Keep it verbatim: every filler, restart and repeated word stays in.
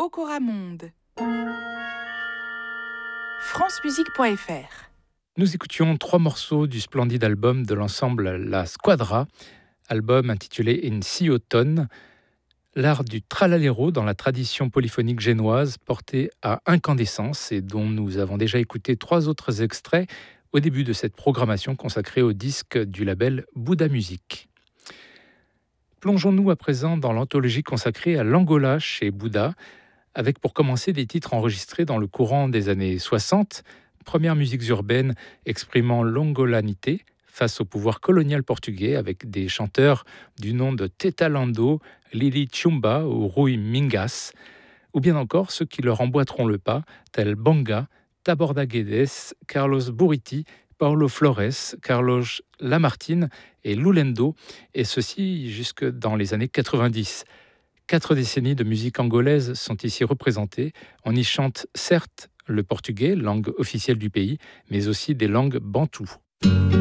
Okoramonde. francemusique point f r. Nous écoutions trois morceaux du splendide album de l'ensemble La Squadra, album intitulé In Si Automne, l'art du tralalero dans la tradition polyphonique génoise portée à incandescence et dont nous avons déjà écouté trois autres extraits au début de cette programmation consacrée au disque du label Bouddha Music. Plongeons-nous à présent dans l'anthologie consacrée à l'Angola chez Bouddha, avec pour commencer des titres enregistrés dans le courant des années soixante, premières musiques urbaines exprimant l'angolanité face au pouvoir colonial portugais avec des chanteurs du nom de Teta Lando, Lili Chumba ou Rui Mingas, ou bien encore ceux qui leur emboîteront le pas, tels Banga, Taborda Guedes, Carlos Buriti, Paulo Flores, Carlos Lamartine et Lulendo, et ceci jusque dans les années quatre-vingt-dix. Quatre décennies de musique angolaise sont ici représentées. On y chante certes le portugais, langue officielle du pays, mais aussi des langues bantoues.